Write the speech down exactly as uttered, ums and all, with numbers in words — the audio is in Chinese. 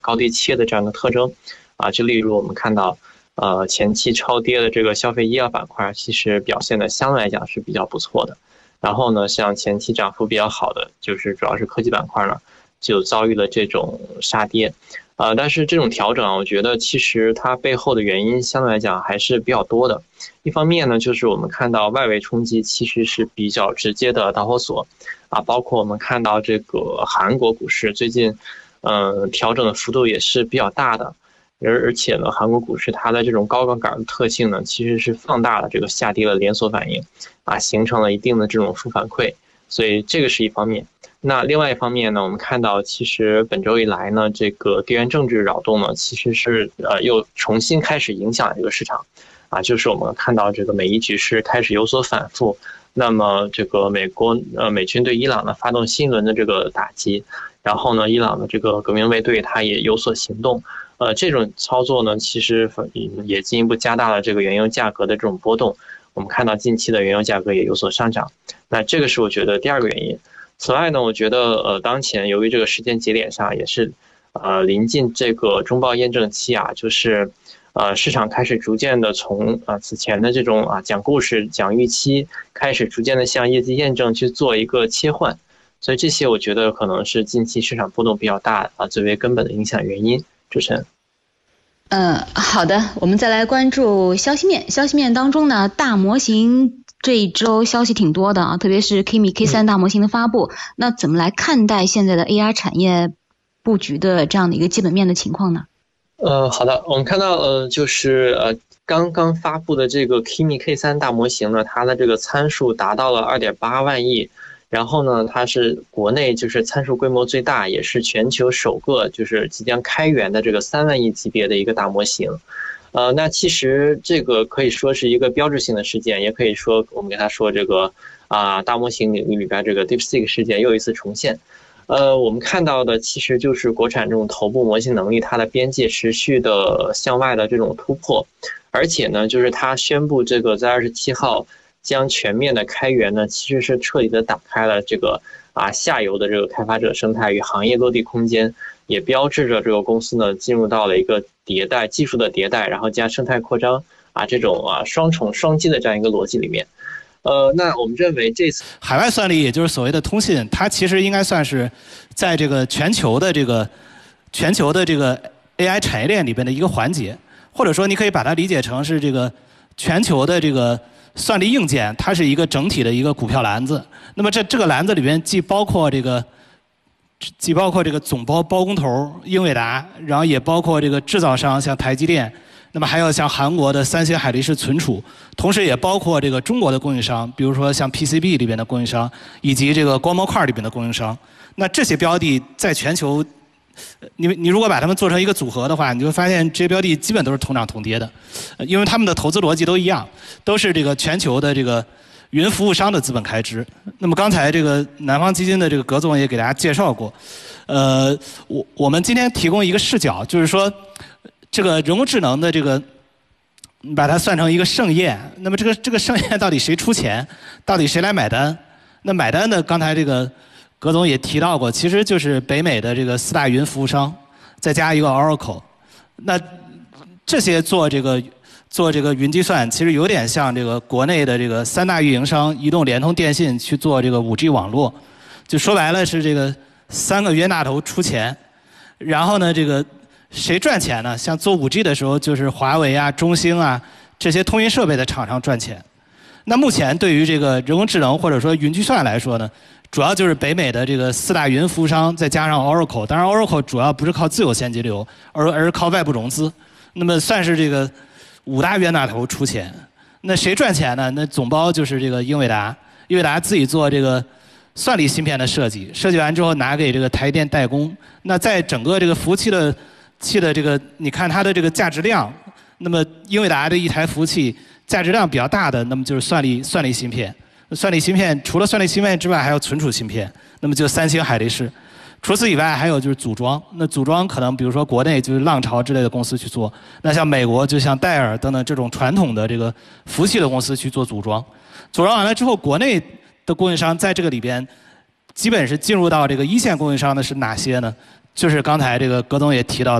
高低切的这样一个特征啊。就例如我们看到，呃，前期超跌的这个消费医药板块，其实表现的相对来讲是比较不错的。然后呢，像前期涨幅比较好的，就是主要是科技板块呢，就遭遇了这种杀跌。呃，但是这种调整啊，我觉得其实它背后的原因相对来讲还是比较多的。一方面呢，就是我们看到外围冲击其实是比较直接的导火索啊，包括我们看到这个韩国股市最近，呃，调整的幅度也是比较大的，而而且呢，韩国股市它的这种高杠杆的特性呢，其实是放大了这个下跌的连锁反应，啊，形成了一定的这种负反馈，所以这个是一方面。那另外一方面呢，我们看到其实本周以来呢，这个地缘政治扰动呢，其实是呃又重新开始影响这个市场，啊，就是我们看到这个美伊局势开始有所反复，那么这个美国呃美军对伊朗呢发动新一轮的这个打击，然后呢，伊朗的这个革命卫队它也有所行动，呃，这种操作呢，其实也进一步加大了这个原油价格的这种波动。我们看到近期的原油价格也有所上涨，那这个是我觉得第二个原因。此外呢，我觉得呃，当前由于这个时间节点上也是，呃，临近这个中报验证期啊，就是，呃，市场开始逐渐的从啊、呃、此前的这种啊讲故事、讲预期，开始逐渐的向业绩验证去做一个切换，所以这些我觉得可能是近期市场波动比较大啊最为根本的影响原因。主持人。 嗯，好的，我们再来关注消息面。消息面当中呢，大模型这一周消息挺多的啊，特别是 Kimi K 三 大模型的发布，嗯、那怎么来看待现在的 A I 产业布局的这样的一个基本面的情况呢？ 呃，好的，我们看到呃，就是呃刚刚发布的这个 Kimi K 三 大模型呢，它的这个参数达到了 二点八万亿。然后呢，它是国内就是参数规模最大，也是全球首个就是即将开源的这个三万亿级别的一个大模型。呃，那其实这个可以说是一个标志性的事件，也可以说我们给它说这个啊大模型领域里边这个 DeepSeek 事件又一次重现。呃，我们看到的其实就是国产这种头部模型能力，它的边界持续的向外的这种突破，而且呢，就是它宣布这个在二十七号。将全面的开源呢，其实是彻底的打开了这个啊下游的这个开发者生态与行业落地空间，也标志着这个公司呢进入到了一个迭代技术的迭代，然后加生态扩张啊这种啊双重双击的这样一个逻辑里面。呃，那我们认为这次海外算力，也就是所谓的通信，它其实应该算是在这个全球的这个全球的这个 A I 产业链里边的一个环节，或者说你可以把它理解成是这个全球的这个。算力硬件，它是一个整体的一个股票篮子。那么这这个篮子里边既包括这个，既包括这个总包包工头英伟达，然后也包括这个制造商像台积电，那么还有像韩国的三星、海力士存储，同时也包括这个中国的供应商，比如说像 P C B 里边的供应商，以及这个光模块里边的供应商。那这些标的在全球。你你如果把它们做成一个组合的话，你就会发现这些标的基本都是同涨同跌的，因为他们的投资逻辑都一样，都是这个全球的这个云服务商的资本开支。那么刚才这个南方基金的这个葛总也给大家介绍过，呃，我我们今天提供一个视角，就是说这个人工智能的这个，你把它算成一个盛宴，那么这个这个盛宴到底谁出钱，到底谁来买单？那买单的刚才这个。葛总也提到过，其实就是北美的这个四大云服务商，再加一个 Oracle。那这些做这个做这个云计算，其实有点像这个国内的这个三大运营商移动、联通、电信去做这个 五 G 网络。就说白了是这个三个冤大头出钱，然后呢，这个谁赚钱呢？像做 五 G 的时候，就是华为啊、中兴啊这些通讯设备的厂商赚钱。那目前对于这个人工智能或者说云计算来说呢？主要就是北美的这个四大云服务商，再加上 Oracle， 当然 Oracle 主要不是靠自有现金流，而而是靠外部融资，那么算是这个五大冤大头出钱。那谁赚钱呢？那总包就是这个英伟达，英伟达自己做这个算力芯片的设计，设计完之后拿给这个台电代工。那在整个这个服务器的器的这个，你看它的这个价值量，那么英伟达的一台服务器价值量比较大的，那么就是算力算力芯片。算力芯片除了算力芯片之外，还有存储芯片，那么就三星、海力士。除此以外，还有就是组装。那组装可能比如说国内就是浪潮之类的公司去做，那像美国就像戴尔等等这种传统的这个服务器的公司去做组装。组装完了之后，国内的供应商在这个里边，基本是进入到这个一线供应商的是哪些呢？ 就是刚才这个葛总也提到的。